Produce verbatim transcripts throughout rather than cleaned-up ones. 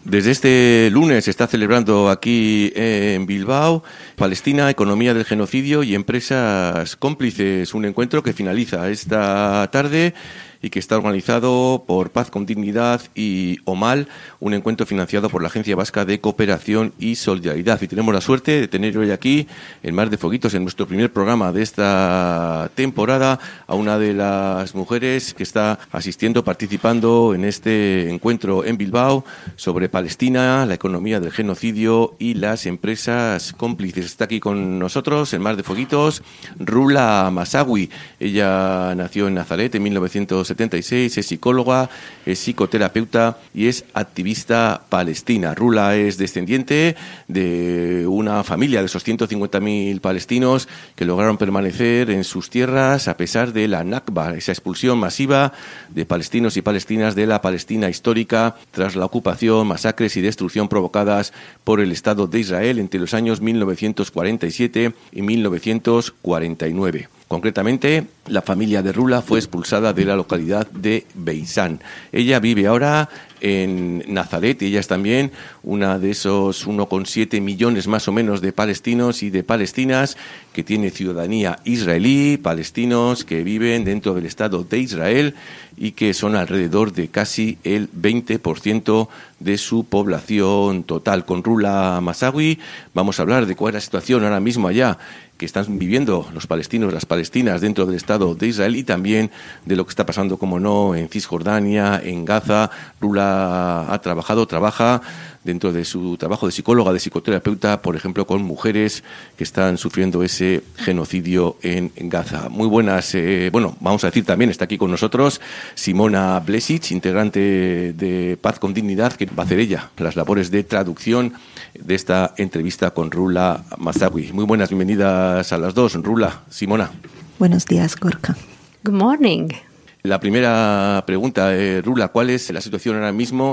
Desde este lunes se está celebrando aquí en Bilbao Palestina, economía del genocidio y empresas cómplices, un encuentro que finaliza esta tarde y que está organizado por Paz con Dignidad y OMAL, un encuentro financiado por la Agencia Vasca de Cooperación y Solidaridad. Y tenemos la suerte de tener hoy aquí, en Mar de Foguitos, en nuestro primer programa de esta temporada, a una de las mujeres que está asistiendo, participando en este encuentro en Bilbao sobre Palestina, la economía del genocidio y las empresas cómplices. Está aquí con nosotros, en Mar de Foguitos, Rula Masawi. Ella nació en Nazaret en mil novecientos setenta y seis, es psicóloga, es psicoterapeuta y es activista palestina. Rula es descendiente de una familia de esos ciento cincuenta mil palestinos que lograron permanecer en sus tierras a pesar de la Nakba, esa expulsión masiva de palestinos y palestinas de la Palestina histórica tras la ocupación, masacres y destrucción provocadas por el Estado de Israel entre los años mil novecientos cuarenta y siete y mil novecientos cuarenta y nueve. Concretamente, la familia de Rula fue expulsada de la localidad de Beisán. Ella vive ahora en Nazaret y ella es también una de esos uno coma siete millones más o menos de palestinos y de palestinas que tiene ciudadanía israelí, palestinos que viven dentro del Estado de Israel y que son alrededor de casi el veinte por ciento de su población total. Con Rula Masawi vamos a hablar de cuál es la situación ahora mismo allá que están viviendo los palestinos, las palestinas dentro del Estado de Israel y también de lo que está pasando, como no, en Cisjordania, en Gaza. Rula ha trabajado, trabaja dentro de su trabajo de psicóloga, de psicoterapeuta, por ejemplo, con mujeres que están sufriendo ese genocidio en Gaza. Muy buenas, eh, bueno, vamos a decir también, está aquí con nosotros Simona Blesic, integrante de Paz con Dignidad, que va a hacer ella las labores de traducción de esta entrevista con Rula Masawi. Muy buenas, bienvenidas a las dos. Rula, Simona. Buenos días, Gorka. Good morning. La primera pregunta, eh, Rula, ¿cuál es la situación ahora mismo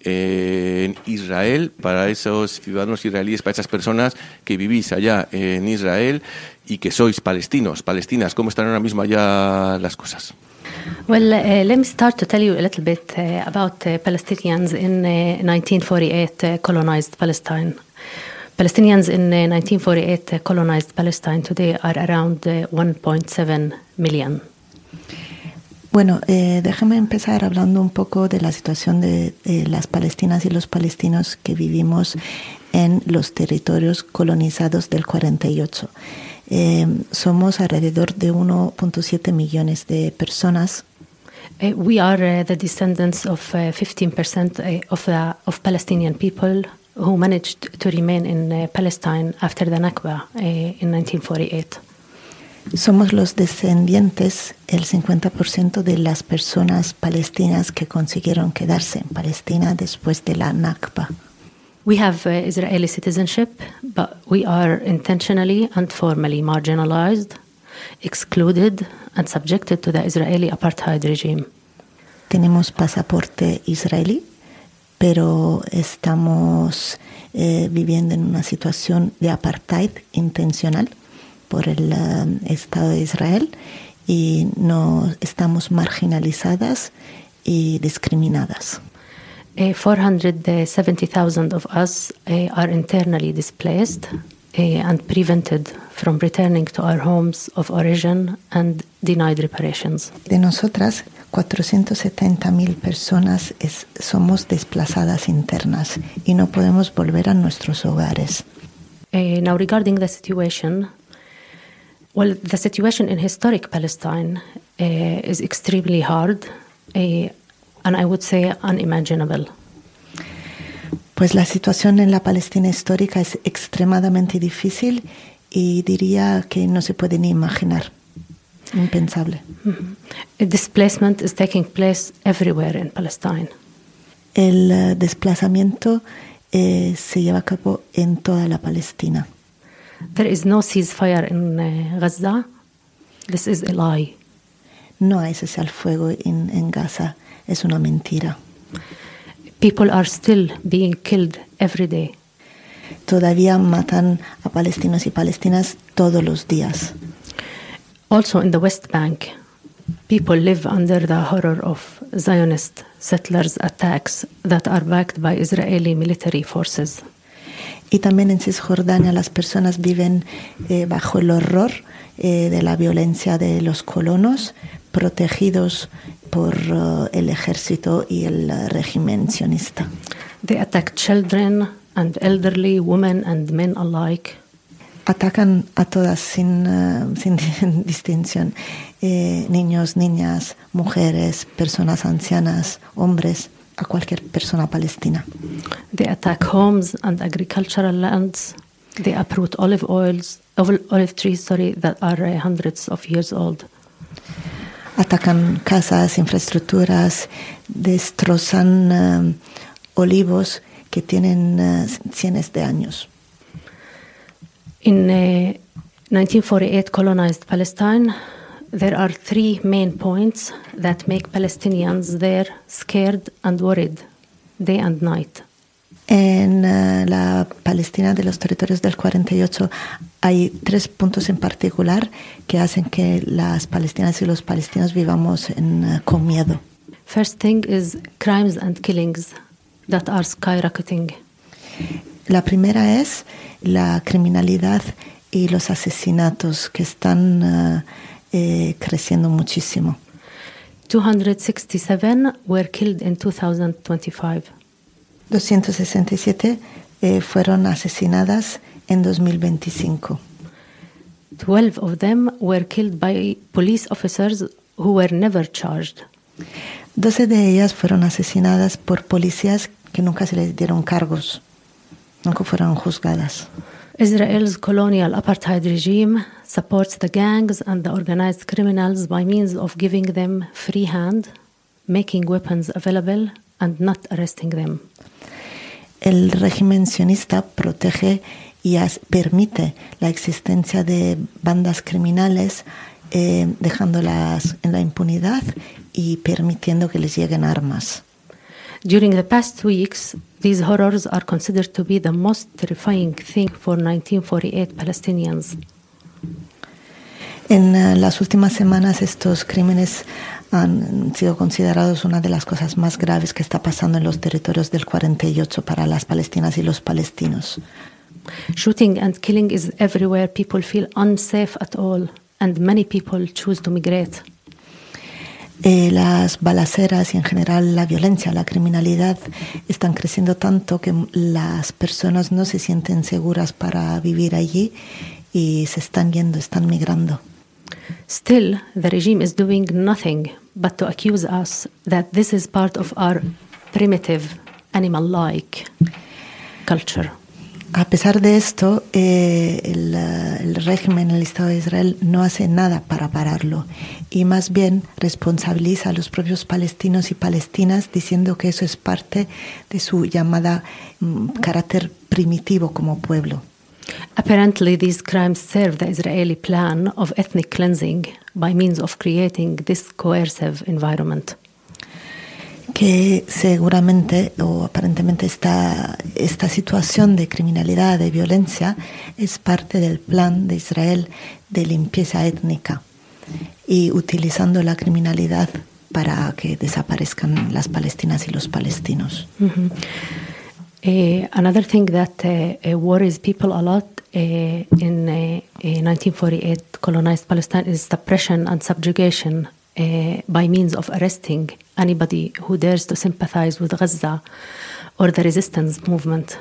en Israel para esos ciudadanos israelíes, para esas personas que vivís allá en Israel y que sois palestinos, palestinas? ¿Cómo están ahora mismo allá las cosas? Well, uh, let me start to tell you a little bit uh, about uh, Palestinians in uh, nineteen forty-eight uh, colonized Palestine. Palestinians in uh, nineteen forty-eight uh, colonized Palestine today are around uh, one point seven million. Bueno, eh, déjame empezar hablando un poco de la situación de, de las palestinas y los palestinos que vivimos en los territorios colonizados del cuarenta y ocho. Eh, somos alrededor de uno punto siete millones de personas. Uh, we are uh, the descendants of uh, fifteen percent of, the, of Palestinian people who managed to remain in uh, Palestine after the Nakba uh, in nineteen forty-eight. Somos los descendientes, el cincuenta por ciento de las personas palestinas que consiguieron quedarse en Palestina después de la Nakba. We have uh, Israeli citizenship, but we are intentionally and formally marginalized, excluded and subjected to the Israeli apartheid regime. Tenemos pasaporte israelí, pero estamos eh, viviendo en una situación de apartheid intencional por el uh, Estado de Israel y no estamos marginalizadas y discriminadas. Uh, four hundred seventy thousand of us uh, are internally displaced uh, and prevented from returning to our homes of origin and denied reparations. De nosotras, cuatrocientos setenta mil personas es, somos desplazadas internas y no podemos volver a nuestros hogares. Uh, now, regarding the situation, well, the situation in historic Palestine uh, is extremely hard. Uh, And I would say unimaginable. Pues la situación en la Palestina histórica es extremadamente difícil y diría que no se puede ni imaginar. Impensable. Mm-hmm. Displacement is taking place everywhere in Palestine. El uh, desplazamiento eh, se lleva a cabo en toda la Palestina. There is no ceasefire in uh, Gaza. This is a lie. No hay cese al fuego en, en Gaza. Es una mentira. People are still being killed every day. Todavía matan a palestinos y palestinas todos los días. Also in the West Bank, People live under the horror of Zionist settlers' attacks that are backed by Israeli military forces. Y también en Cisjordania las personas viven eh, bajo el horror eh, de la violencia de los colonos, protegidos por uh, el ejército y el uh, régimen sionista. They attack children and elderly, women and men alike. Atacan a todas sin, uh, sin distinción, eh, niños, niñas, mujeres, personas ancianas, hombres, a cualquier persona palestina. They attack homes and agricultural lands. They uproot olive oils, olive trees, sorry, that are uh, hundreds of years old. Atacan casas, infraestructuras, destrozan uh, olivos que tienen uh, cientos de años. In uh, nineteen forty-eight colonized Palestine, there are three main points that make Palestinians there scared and worried, day and night. En uh, la Palestina de los territorios del cuarenta y ocho hay tres puntos en particular que hacen que las palestinas y los palestinos vivamos en, uh, con miedo. First thing is crimes and killings that are skyrocketing. La primera es la criminalidad y los asesinatos que están uh, eh, creciendo muchísimo. two hundred sixty-seven were killed in two thousand twenty-five. doscientas sesenta y siete eh, fueron asesinadas en dos mil veinticinco. twelve of them were killed by police officers who were never charged. doce de ellas fueron asesinadas por policías que nunca se les dieron cargos, nunca fueron juzgadas. Israel's colonial apartheid regime supports the gangs and the organized criminals by means of giving them free hand, making weapons available, and not arresting them. El régimen sionista protege y as, permite la existencia de bandas criminales, eh, dejándolas en la impunidad y permitiendo que les lleguen armas. During the past weeks, these horrors are considered to be the most terrifying thing for nineteen forty-eight Palestinians. En uh, las últimas semanas estos crímenes han sido considerados una de las cosas más graves que está pasando en los territorios del cuarenta y ocho para las palestinas y los palestinos. Shooting and killing is everywhere. People feel unsafe at all, and many people choose to migrate. Eh, las balaceras y en general la violencia, la criminalidad están creciendo tanto que las personas no se sienten seguras para vivir allí y se están yendo, están migrando. Still, the regime is doing nothing but to accuse us that this is part of our primitive, animal-like culture. A pesar de esto, eh, el, el régimen, el Estado de Israel, no hace nada para pararlo y más bien responsabiliza a los propios palestinos y palestinas diciendo que eso es parte de su llamada mm, carácter primitivo como pueblo. Apparently, these crimes serve the Israeli plan of ethnic cleansing by means of creating this coercive environment. Que seguramente o aparentemente esta, esta situación de criminalidad, de violencia, es parte del plan de Israel de limpieza étnica y utilizando la criminalidad para que desaparezcan las palestinas y los palestinos. Mm-hmm. Uh, another thing that uh, uh, worries people a lot uh, in uh, uh, nineteen forty-eight colonized Palestine is suppression and subjugation uh, by means of arresting anybody who dares to sympathize with Gaza or the resistance movement.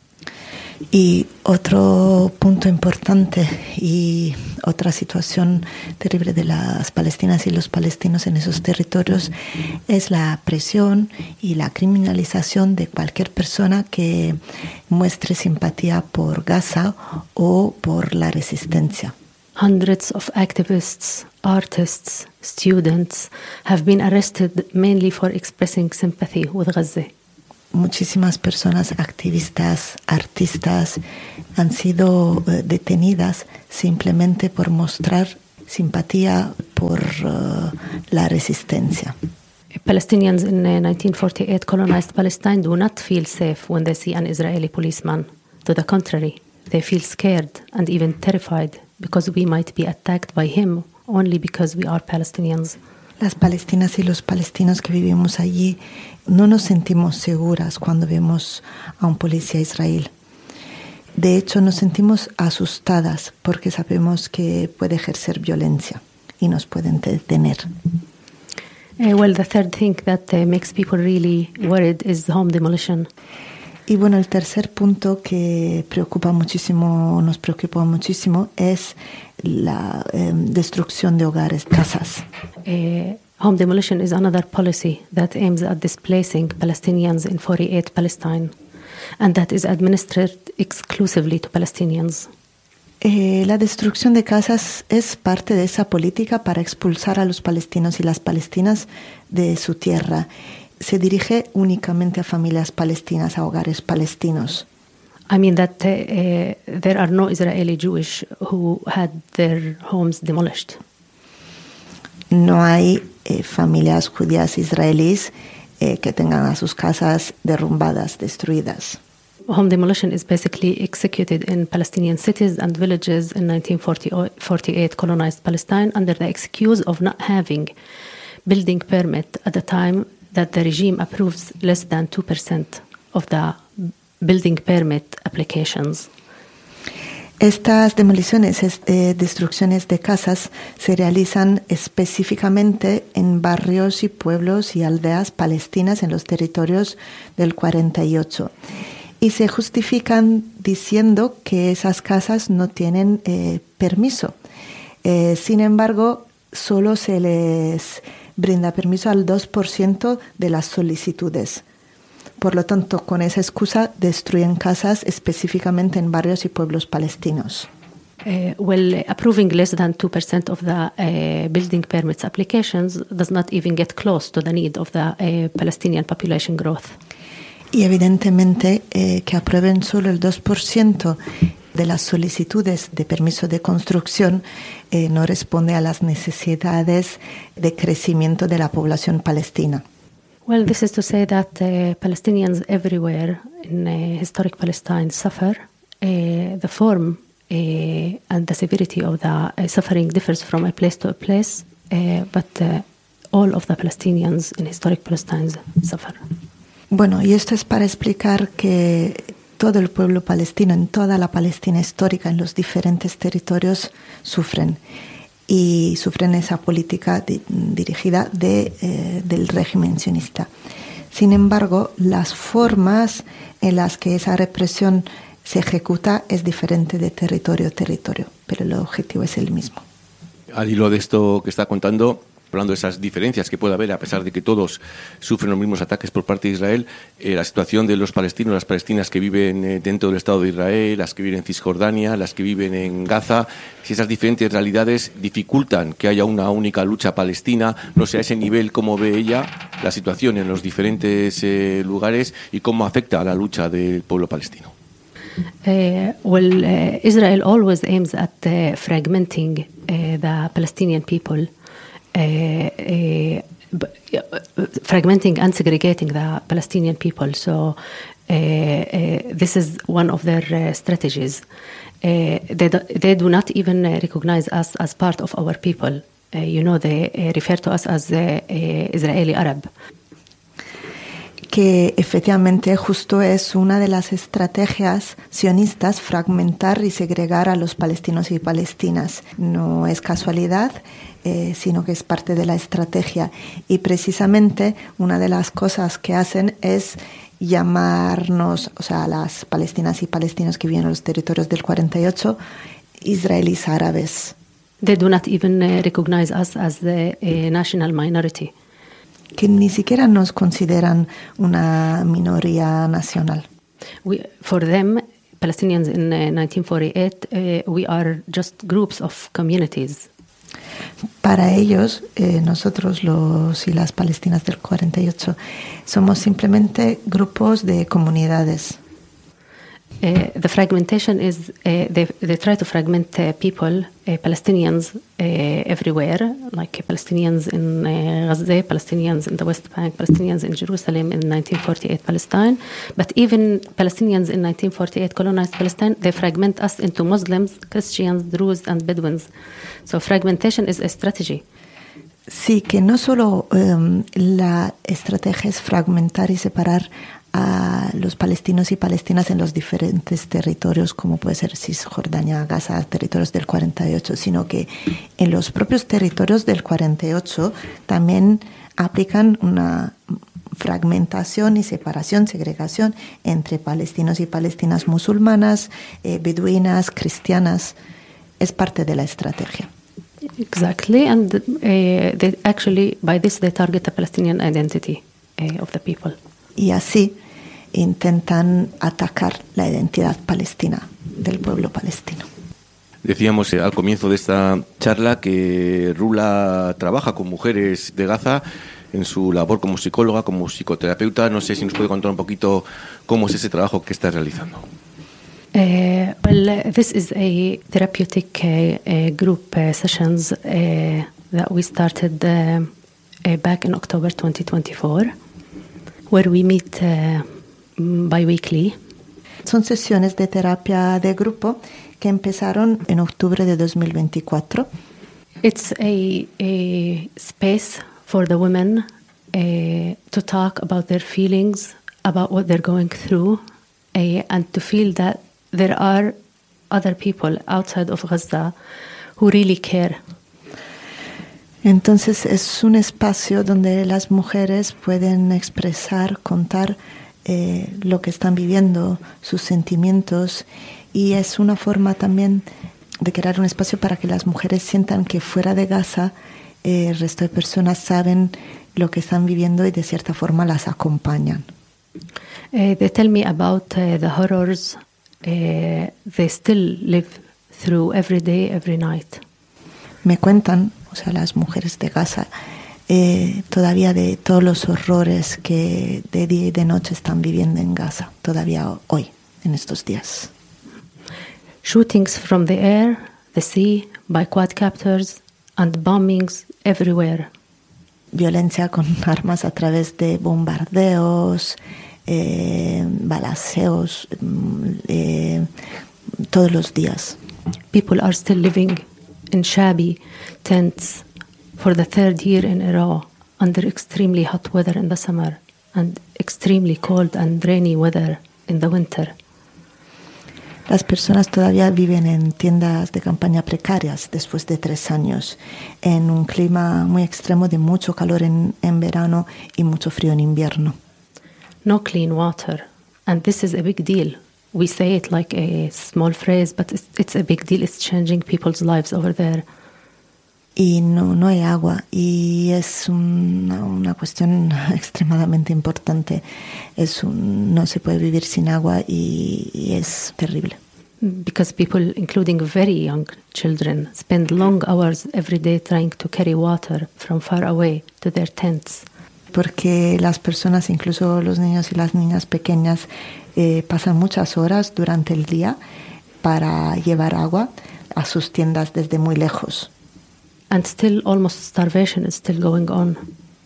Y otro punto importante y otra situación terrible de las palestinas y los palestinos en esos territorios es la presión y la criminalización de cualquier persona que muestre simpatía por Gaza o por la resistencia. Hundreds of activists, artists, students have been arrested mainly for expressing sympathy with Gaza. Muchísimas personas, activistas, artistas, han sido uh, detenidas simplemente por mostrar simpatía por uh, la resistencia. Palestinians in uh, nineteen forty-eight colonized Palestine do not feel safe when they see an Israeli policeman. To the contrary, they feel scared and even terrified because we might be attacked by him only because we are Palestinians. Las palestinas y los palestinos que vivimos allí no nos sentimos seguras cuando vemos a un policía israelí. De hecho, nos sentimos asustadas porque sabemos que puede ejercer violencia y nos pueden detener. Uh, well, the third thing that uh, makes people really worried is home demolition. Y bueno, el tercer punto que preocupa muchísimo, nos preocupa muchísimo es la eh, destrucción de hogares, casas. Uh, home demolition is another policy that aims at displacing Palestinians in forty-eight Palestine, and that is administered exclusively to Palestinians. Eh, la destrucción de casas es parte de esa política para expulsar a los palestinos y las palestinas de su tierra. Se dirige únicamente a familias palestinas, a hogares palestinos. I mean that uh, uh, there are no Israeli Jewish who had their homes demolished. No hay eh, familias judías israelíes eh, que tengan a sus casas derrumbadas, destruidas. Home demolition is basically executed in Palestinian cities and villages in nineteen forty-eight colonized Palestine under the excuse of not having building permit at the time that the regime approves less than two percent of the building permit applications. Estas demoliciones, eh, destrucciones de casas se realizan específicamente en barrios y pueblos y aldeas palestinas en los territorios del cuarenta y ocho. Y se justifican diciendo que esas casas no tienen eh, permiso. Eh, sin embargo, solo se les brinda permiso al dos por ciento de las solicitudes. Por lo tanto, con esa excusa, destruyen casas específicamente en barrios y pueblos palestinos. Uh, well, approving less than two percent of the uh, building permits applications does not even get close to the need of the uh, Palestinian population growth. Y evidentemente eh, que aprueben solo el dos por ciento de las solicitudes de permiso de construcción eh, no responde a las necesidades de crecimiento de la población palestina. Well, this is to say that uh, Palestinians everywhere in uh, historic Palestine suffer. Uh, the form uh, and the severity of the uh, suffering differs from a place to a place, uh, but uh, all of the Palestinians in historic Palestine suffer. Bueno, y esto es para explicar que todo el pueblo palestino, en toda la Palestina histórica, en los diferentes territorios, sufren. Y sufren esa política di- dirigida de, eh, del régimen sionista. Sin embargo, las formas en las que esa represión se ejecuta es diferente de territorio a territorio, pero el objetivo es el mismo. Al hilo de esto que está contando, hablando de esas diferencias que puede haber a pesar de que todos sufren los mismos ataques por parte de Israel, eh, la situación de los palestinos, las palestinas que viven eh, dentro del Estado de Israel, las que viven en Cisjordania, las que viven en Gaza, si esas diferentes realidades dificultan que haya una única lucha palestina, no sé a ese nivel cómo ve ella la situación en los diferentes eh, lugares y cómo afecta a la lucha del pueblo palestino. Uh, well, uh, Israel always aims at uh, fragmenting uh, the Palestinian people. Uh, uh, b- uh, fragmenting and segregating the Palestinian people. So uh, uh, this is one of their uh, strategies. Uh, they, do, they do not even uh, recognize us as part of our people. Uh, you know, they uh, refer to us as uh, uh, Israeli Arab. Que efectivamente justo es una de las estrategias sionistas, fragmentar y segregar a los palestinos y palestinas. No es casualidad, eh, sino que es parte de la estrategia. Y precisamente una de las cosas que hacen es llamarnos, o sea, a las palestinas y palestinos que viven en los territorios del cuarenta y ocho, israelíes árabes. They do not even uh, recognize us as the uh, national minority. Que ni siquiera nos consideran una minoría nacional. We, for them, Palestinians in uh, nineteen forty-eight, uh, we are just groups of communities. Para ellos, eh, nosotros los y las palestinas del cuarenta y ocho, somos simplemente grupos de comunidades. Uh, the fragmentation is, uh, they, they try to fragment uh, people, uh, Palestinians uh, everywhere, like Palestinians in uh, Gaza, Palestinians in the West Bank, Palestinians in Jerusalem in nineteen forty-eight Palestine. But even Palestinians in nineteen forty-eight colonized Palestine, they fragment us into Muslims, Christians, Druze, and Bedouins. So fragmentation is a strategy. Sí, que no solo um, la estrategia es fragmentar y separar a los palestinos y palestinas en los diferentes territorios, como puede ser Cisjordania, Gaza, territorios del cuarenta y ocho, sino que en los propios territorios del cuarenta y ocho también aplican una fragmentación y separación, segregación entre palestinos y palestinas musulmanas, eh, beduinas, cristianas. Es parte de la estrategia. Exactly, and uh, they actually, by this, they target the Palestinian identity uh, of the people. Y así intentan atacar la identidad palestina del pueblo palestino. Decíamos eh, al comienzo de esta charla que Rula trabaja con mujeres de Gaza en su labor como psicóloga, como psicoterapeuta. No sé si nos puede contar un poquito cómo es ese trabajo que está realizando. Uh, well, uh, this is a therapeutic uh, uh, group uh, sessions uh, that we started uh, uh, back in October twenty twenty-four, where we meet uh, bi-weekly. Son sesiones de terapia de grupo que empezaron en octubre de dos mil veinticuatro. It's a, a space for the women uh, to talk about their feelings, about what they're going through, uh, and to feel that there are other people outside of Gaza who really care. Entonces es un espacio donde las mujeres pueden expresar, contar eh, lo que están viviendo, sus sentimientos, y es una forma también de crear un espacio para que las mujeres sientan que fuera de Gaza eh, el resto de personas saben lo que están viviendo y de cierta forma las acompañan. Uh, they tell me about uh, the horrors uh, they still live through every day, every night. Me cuentan, o sea, las mujeres de Gaza, eh, todavía de todos los horrores que de día y de noche están viviendo en Gaza, todavía hoy, en estos días. Shootings from the air, the sea, by quadcopters, and bombings everywhere. Violencia con armas a través de bombardeos, eh, balaceos, eh, todos los días. People are still living in shabby tents for the third year in a row under extremely hot weather in the summer and extremely cold and rainy weather in the winter. Las personas todavía viven en tiendas de campaña precarias después de tres años, en un clima muy extremo de mucho calor en, en verano y mucho frío en invierno. No clean water, and this is a big deal. We say it like a small phrase, but it's, it's a big deal. It's changing people's lives over there. Y no, no hay agua, y es una, una cuestión extremadamente importante. Es un, no se puede vivir sin agua y, y es terrible. Because people, including very young children, spend long hours every day trying to carry water from far away to their tents. Porque las personas, incluso los niños y las niñas pequeñas, eh, pasan muchas horas durante el día para llevar agua a sus tiendas desde muy lejos. And still almost starvation is still going on.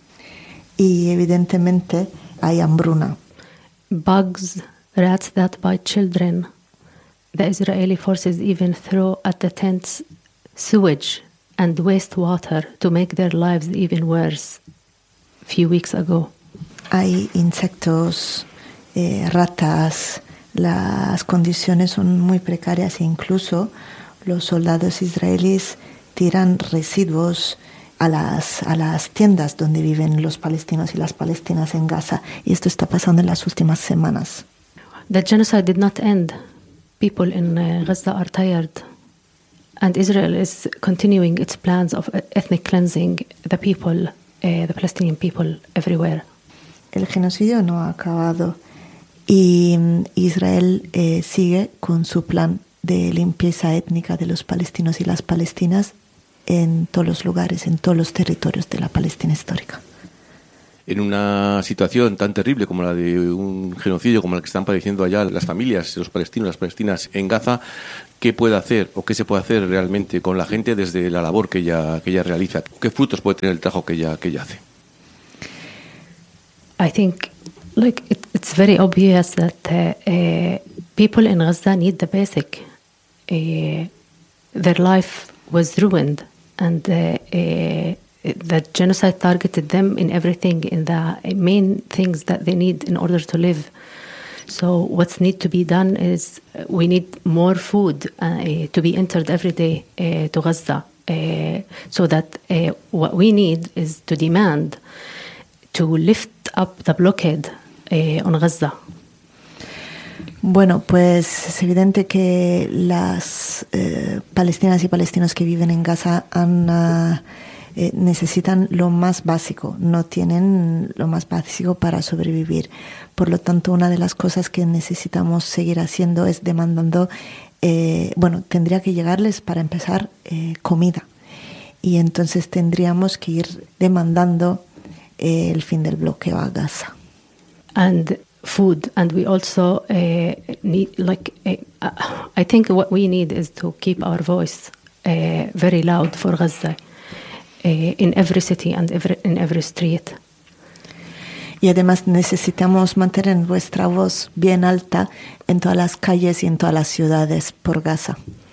Y evidentemente hay hambruna. Bugs, rats that bite children. The Israeli forces even throw at the tents sewage and wastewater to make their lives even worse. A few weeks ago. Hay insectos, eh, ratas, las condiciones son muy precarias e incluso los soldados israelíes tiran residuos a las, a las tiendas donde viven los palestinos y las palestinas en Gaza. Y esto está pasando en las últimas semanas. The genocide did not end. People in uh, Gaza are tired. And Israel is continuing its plans of ethnic cleansing the people, uh, the Palestinian people everywhere. El genocidio no ha acabado. Y Israel eh, sigue con su plan de limpieza étnica de los palestinos y las palestinas en todos los lugares, en todos los territorios de la Palestina histórica. En una situación tan terrible como la de un genocidio, como la que están padeciendo allá las familias, los palestinos, las palestinas en Gaza, ¿qué puede hacer o qué se puede hacer realmente con la gente desde la labor que ella, que ella realiza? ¿Qué frutos puede tener el trabajo que ella, que ella hace? I think like it, it's very obvious that uh, uh, people in Gaza need the basic. Uh, their life was ruined, and uh, uh, that genocide targeted them in everything, in the main things that they need in order to live. So what's need to be done is we need more food uh, to be entered every day uh, to Gaza. Uh, so that uh, what we need is to demand to lift up the blockade uh, on Gaza. Bueno, pues es evidente que las eh, palestinas y palestinos que viven en Gaza han, uh, eh, necesitan lo más básico, no tienen lo más básico para sobrevivir. Por lo tanto, una de las cosas que necesitamos seguir haciendo es demandando, eh, bueno, tendría que llegarles para empezar eh, comida. Y entonces tendríamos que ir demandando eh, el fin del bloqueo a Gaza. And food, and we also uh, need, like, uh, I think what we need is to keep our voice uh, very loud for Gaza uh, in every city and every, in every street. Y además necesitamos mantener nuestra voz bien alta en todas las calles y en todas las ciudades por Gaza.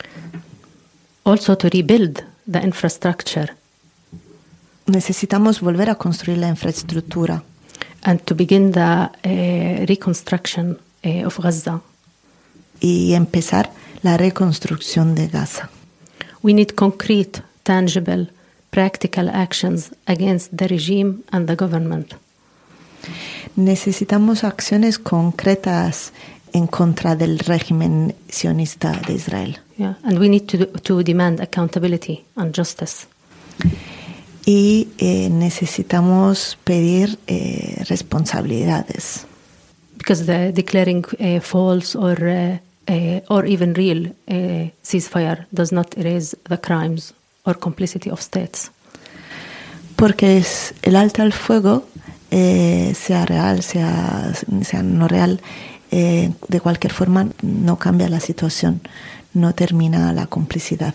Also to rebuild the infrastructure. Necesitamos volver a construir la infraestructura. And to begin the uh, reconstruction uh, of Gaza. Y empezar la reconstrucción de Gaza. We need concrete, tangible, practical actions against the regime and the government. Necesitamos acciones concretas en contra del régimen sionista de Israel. Yeah, and we need to to demand accountability and justice. Y eh, necesitamos pedir eh, responsabilidades. Because the declaring uh, false or uh, uh, or even real uh, ceasefire does not erase the crimes or complicity of states. Porque es el alto al fuego, eh, sea real, sea, sea no real, eh, de cualquier forma no cambia la situación, no termina la complicidad.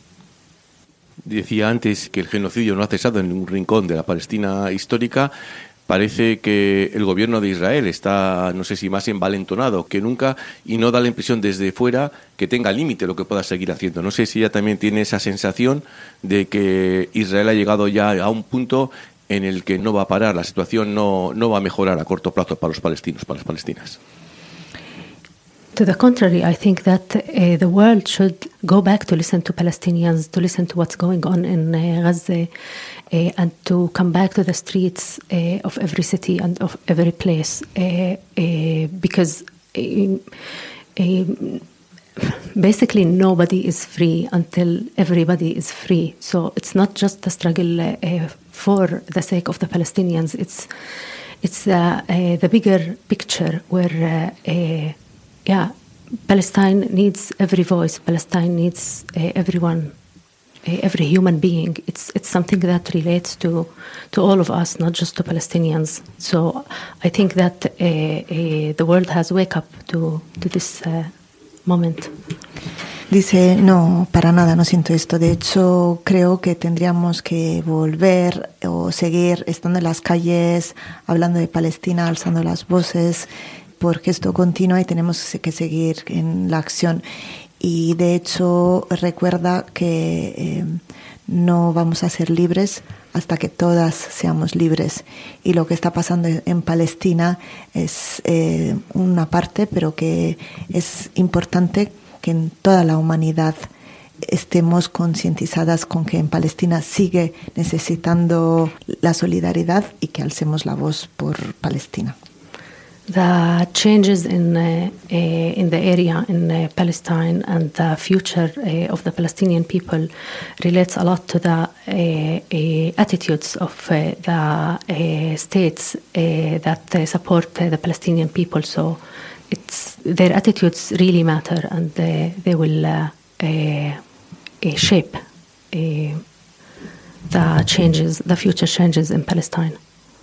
Decía antes que el genocidio no ha cesado en ningún rincón de la Palestina histórica. Parece que el gobierno de Israel está, no sé si más envalentonado que nunca, y no da la impresión desde fuera que tenga límite lo que pueda seguir haciendo. No sé si ella también tiene esa sensación de que Israel ha llegado ya a un punto en el que no va a parar, la situación no, no va a mejorar a corto plazo para los palestinos, para las palestinas. To the contrary, I think that uh, the world should go back to listen to Palestinians, to listen to what's going on in uh, Gaza, uh, and to come back to the streets uh, of every city and of every place, uh, uh, because uh, uh, basically nobody is free until everybody is free. So it's not just a struggle uh, uh, for the sake of the Palestinians. It's it's uh, uh, the bigger picture where. Uh, uh, Yeah, Palestine needs every voice. Palestine needs uh, everyone, uh, every human being. It's it's something that relates to to all of us, not just to Palestinians. So I think that uh, uh, the world has wake up to to this uh, moment. Dice, no, para nada, no siento esto. De hecho, creo que tendríamos que volver o seguir estando en las calles, hablando de Palestina, alzando las voces, porque esto continúa y tenemos que seguir en la acción. Y de hecho recuerda que eh, no vamos a ser libres hasta que todas seamos libres. Y lo que está pasando en Palestina es eh, una parte, pero que es importante que en toda la humanidad estemos concientizadas con que en Palestina sigue necesitando la solidaridad y que alcemos la voz por Palestina. The changes in uh, uh, in the area in uh, Palestine and the future uh, of the Palestinian people relates a lot to the uh, uh, attitudes of uh, the uh, states uh, that uh, support uh, the Palestinian people. So it's their attitudes really matter, and uh, they will uh, uh, uh, shape uh, the changes, the future changes in Palestine.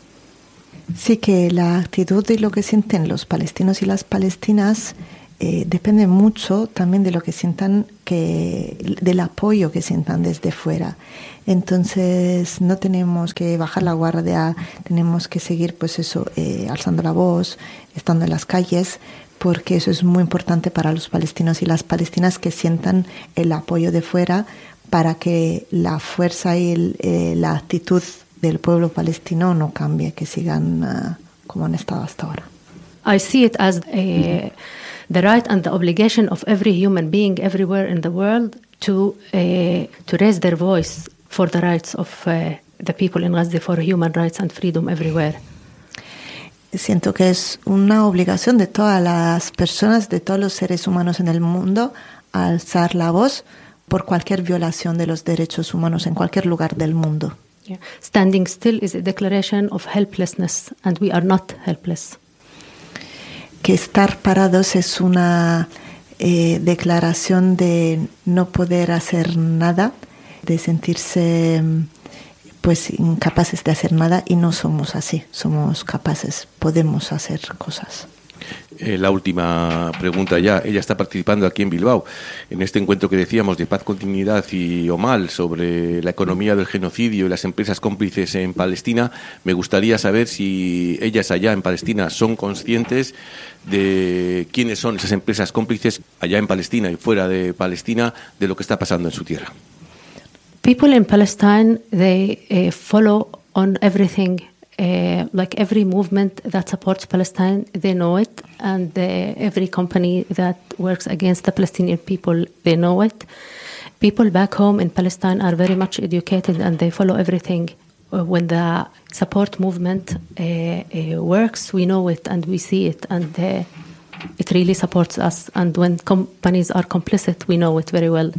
Sí, que la actitud de lo que sienten los palestinos y las palestinas eh, depende mucho también de lo que sientan, que, del apoyo que sientan desde fuera. Entonces no tenemos que bajar la guardia, tenemos que seguir pues eso, eh, alzando la voz, estando en las calles, porque eso es muy importante para los palestinos y las palestinas, que sientan el apoyo de fuera para que la fuerza y el, eh, la actitud del pueblo palestino no cambie, que sigan uh, como han estado hasta ahora. I see it as a, the right and the obligation of every human being everywhere in the world to uh, to raise their voice for the rights of uh, the people in Gaza, for human rights and freedom everywhere. Siento que es una obligación de todas las personas, de todos los seres humanos en el mundo, alzar la voz por cualquier violación de los derechos humanos en cualquier lugar del mundo. Yeah. Standing still is a declaration of helplessness, and we are not helpless. Que estar parados es una eh, declaración de no poder hacer nada, de sentirse pues incapaces de hacer nada, y no somos así, somos capaces, podemos hacer cosas. Eh, la última pregunta ya. Ella está participando aquí en Bilbao en este encuentro que decíamos de paz, continuidad y Omal sobre la economía del genocidio y las empresas cómplices en Palestina. Me gustaría saber si ellas allá en Palestina son conscientes de quiénes son esas empresas cómplices allá en Palestina y fuera de Palestina, de lo que está pasando en su tierra. People in Palestine, they uh, follow on everything. Uh, like every movement that supports Palestine, they know it, and uh, every company that works against the Palestinian people, they know it. People back home in Palestine are very much educated, and they follow everything. Uh, when the support movement uh, uh, works, we know it and we see it, and uh, it really supports us. And when companies are complicit, we know it very well.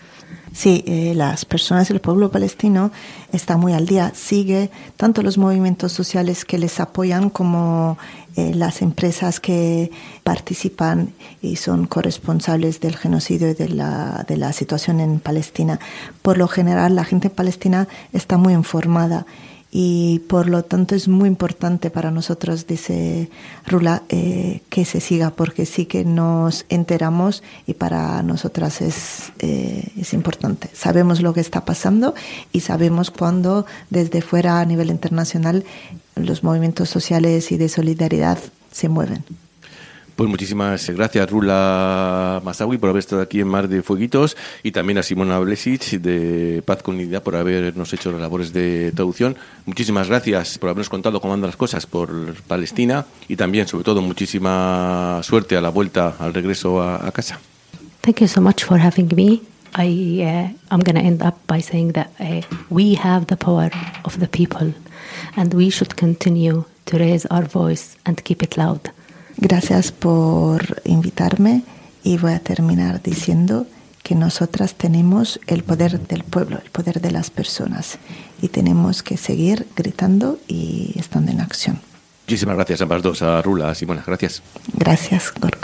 Sí, eh, las personas del pueblo palestino están muy al día. Sigue tanto los movimientos sociales que les apoyan como eh, las empresas que participan y son corresponsables del genocidio y de la, de la situación en Palestina. Por lo general, la gente palestina está muy informada. Y por lo tanto es muy importante para nosotros, dice Rula, eh, que se siga, porque sí que nos enteramos y para nosotras es, eh, es importante. Sabemos lo que está pasando y sabemos cuando desde fuera a nivel internacional los movimientos sociales y de solidaridad se mueven. Pues muchísimas gracias, Rula Masawi, por haber estado aquí en Mar de Fueguitos, y también a Simona Blesic de Paz con Unidad por habernos hecho las labores de traducción. Muchísimas gracias por habernos contado cómo andan las cosas por Palestina, y también, sobre todo, muchísima suerte a la vuelta, al regreso a, a casa. Thank you so much for having me. I uh, I'm going to end up by saying that uh, we have the power of the people, and we should continue to raise our voice and keep it loud. Gracias por invitarme, y voy a terminar diciendo que nosotras tenemos el poder del pueblo, el poder de las personas, y tenemos que seguir gritando y estando en acción. Muchísimas gracias a ambas dos, a Rula, a Simona. Gracias. Gracias, Gorka.